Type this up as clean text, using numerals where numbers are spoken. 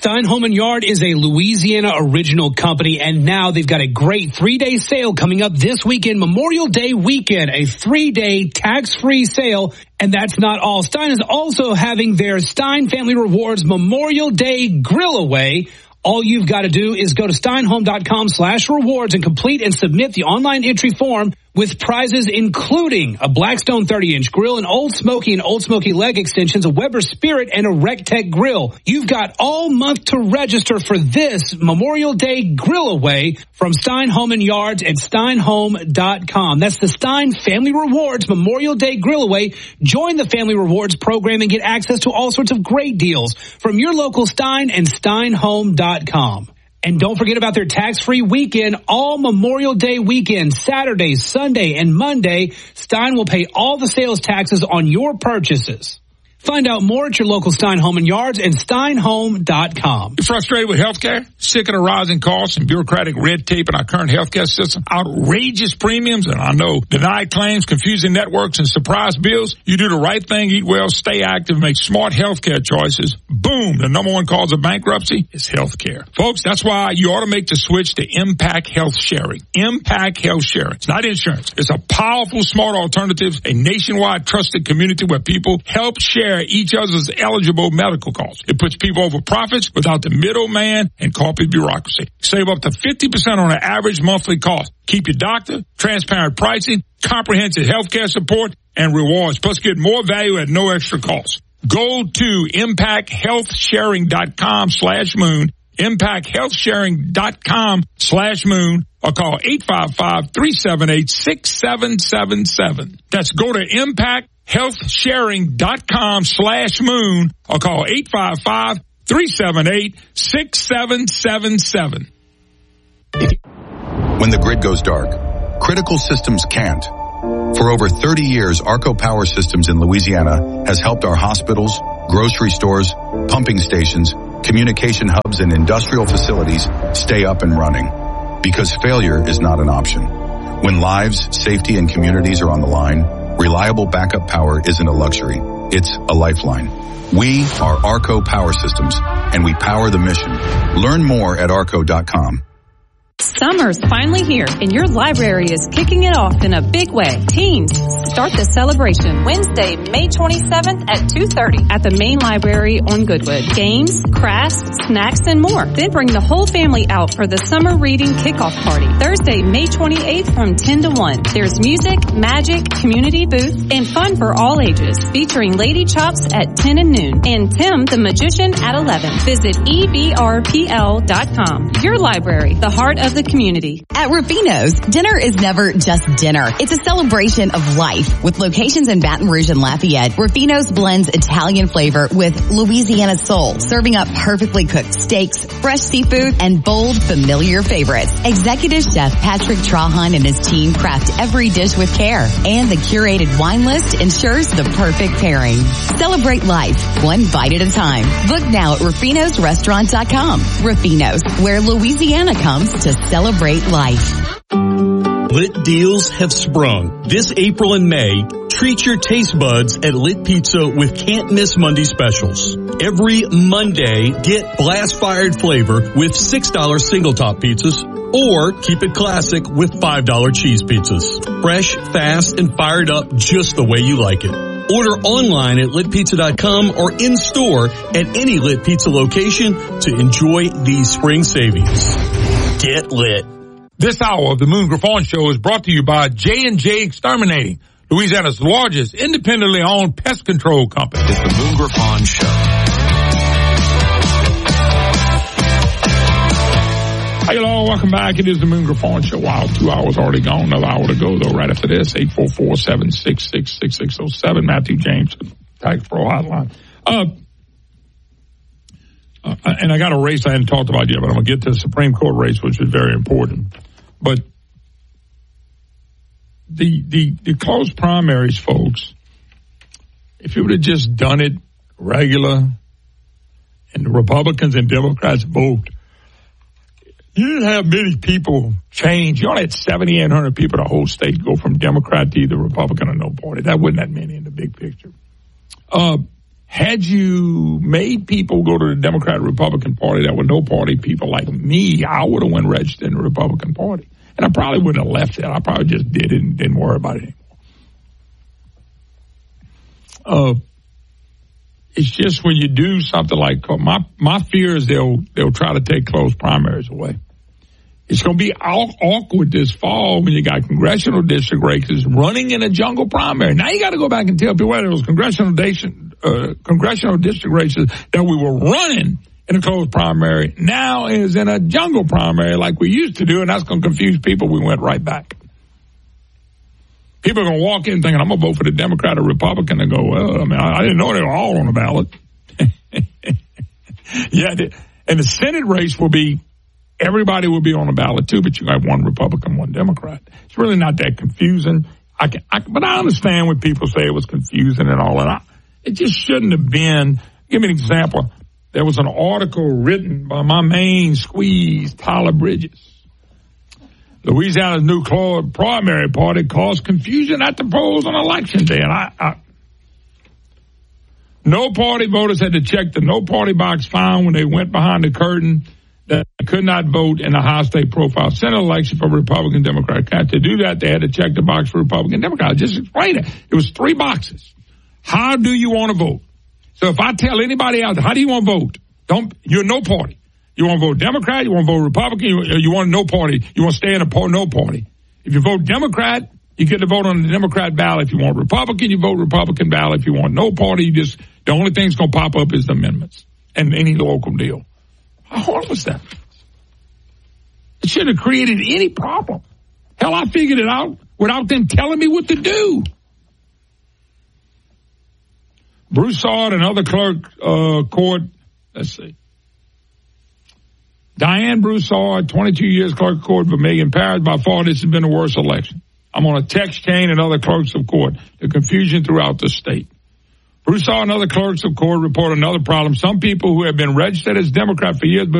Stein Home & Yard is a Louisiana original company, and now they've got a great 3-day sale coming up this weekend, Memorial Day weekend, a 3-day tax-free sale. And that's not all. Stein is also having their Stein Family Rewards Memorial Day Grill Away. All you've got to do is go to steinhome.com/rewards and complete and submit the online entry form with prizes including a Blackstone 30-inch grill, an Old Smoky and Old Smoky leg extensions, a Weber Spirit, and a Rectech grill. You've got all month to register for this Memorial Day Grill Away from Stein Home & Yards at steinhome.com. That's the Stein Family Rewards Memorial Day Grill Away. Join the Family Rewards program and get access to all sorts of great deals from your local Stein and steinhome.com. And don't forget about their tax-free weekend, all Memorial Day weekend, Saturday, Sunday, and Monday. Stein will pay all the sales taxes on your purchases. Find out more at your local Stein Home & Yards and steinhome.com. You frustrated with healthcare? Sick of the rising costs and bureaucratic red tape in our current healthcare system? Outrageous premiums and I know denied claims, confusing networks, and surprise bills? You do the right thing, eat well, stay active, make smart healthcare choices. Boom! The number one cause of bankruptcy is healthcare. Folks, that's why you ought to make the switch to Impact Health Sharing. Impact Health Sharing. It's not insurance. It's a powerful, smart alternative, a nationwide trusted community where people help share each other's eligible medical costs. It puts people over profits without the middleman and corporate bureaucracy. Save up to 50% on an average monthly cost. Keep your doctor, transparent pricing, comprehensive healthcare support, and rewards. Plus get more value at no extra cost. Go to impacthealthsharing.com/moon, impacthealthsharing.com/moon, or call 855-378-6777. That's go to impacthealthsharing.com/moon or call 855-378-6777. When the grid goes dark, critical systems can't. For over 30 years, Arco Power Systems in Louisiana has helped our hospitals, grocery stores, pumping stations, communication hubs, and industrial facilities stay up and running. Because failure is not an option. When lives, safety, and communities are on the line, reliable backup power isn't a luxury. It's a lifeline. We are Arco Power Systems, and we power the mission. Learn more at arco.com. Summer's finally here, and your library is kicking it off in a big way. Teens, start the celebration Wednesday, May 27th at 2:30 at the main library on Goodwood. Games, crafts, snacks, and more. Then bring the whole family out for the summer reading kickoff party. Thursday, May 28th from 10 to 1. There's music, magic, community booth, and fun for all ages, featuring Lady Chops at 10 and noon and Tim the Magician at 11. Visit ebrpl.com. Your library, the heart of the community. At Rufino's, dinner is never just dinner. It's a celebration of life. With locations in Baton Rouge and Lafayette, Rufino's blends Italian flavor with Louisiana soul, serving up perfectly cooked steaks, fresh seafood, and bold, familiar favorites. Executive Chef Patrick Trahan and his team craft every dish with care, and the curated wine list ensures the perfect pairing. Celebrate life, one bite at a time. Book now at Rufino'sRestaurant.com. Rufino's, where Louisiana comes to celebrate life. Lit deals have sprung. This April and May, treat your taste buds at Lit Pizza with can't miss Monday specials. Every Monday, get blast fired flavor with $6 single top pizzas, or keep it classic with $5 cheese pizzas. Fresh, fast, and fired up just the way you like it. Order online at litpizza.com or in store at any Lit Pizza location to enjoy these spring savings. Get lit. This hour of the Moon Griffon Show is brought to you by J&J Exterminating, Louisiana's largest independently owned pest control company. It's the Moon Griffon Show. Hi, hello, welcome back. It is the Moon Griffon Show. Wow, 2 hours already gone. Another hour to go, though, right after this. 844-766-6607. Matthew James, Tax Pro Hotline. And I got a race I hadn't talked about yet, but I'm going to get to the Supreme Court race, which is very important. But the close primaries, folks, if you would have just done it regular and the Republicans and Democrats vote, you didn't have many people change. You only had 7,800 people in the whole state go from Democrat to either Republican or no party. That wasn't that many in the big picture. Had you made people go to the Democrat Republican Party that were no party people like me, I would have went registered in the Republican Party. And I probably wouldn't have left it. I probably just did it and didn't worry about it anymore. It's just when you do something like my fear is they'll try to take closed primaries away. It's going to be awkward this fall when you got congressional district races running in a jungle primary. Now you got to go back and tell people whether those congressional district races that we were running in a closed primary now is in a jungle primary like we used to do, and that's going to confuse people. We went right back. People are going to walk in thinking, I'm going to vote for the Democrat or Republican, and go, well, I mean, I didn't know they were all on the ballot. Yeah, and the Senate race will be, everybody will be on the ballot too, but you have one Republican, one Democrat. It's really not that confusing. But I understand when people say it was confusing and all that. It just shouldn't have been. Give me an example. There was an article written by my main squeeze, Tyler Bridges. Louisiana's new primary party caused confusion at the polls on election day. And no party voters had to check the no party box found when they went behind the curtain that they could not vote in a high state profile Senate election for Republican Democrat. To do that, they had to check the box for Republican Democrat. I just explained it. It was 3 boxes. How do you want to vote? So if I tell anybody out there, how do you want to vote? You're no party. You want to vote Democrat, you want to vote Republican, you want no party, you want to stay in a no party. If you vote Democrat, you get to vote on the Democrat ballot. If you want Republican, you vote Republican ballot. If you want no party, the only thing that's going to pop up is the amendments and any local deal. How hard was that? It shouldn't have created any problem. Hell, I figured it out without them telling me what to do. Broussard and other clerk court, let's see. Diane Broussard, 22 years clerk of court, Vermilion Parish. By far, this has been the worst election. I'm on a text chain and other clerks of court. The confusion throughout the state. Broussard and other clerks of court report another problem. Some people who have been registered as Democrat for years but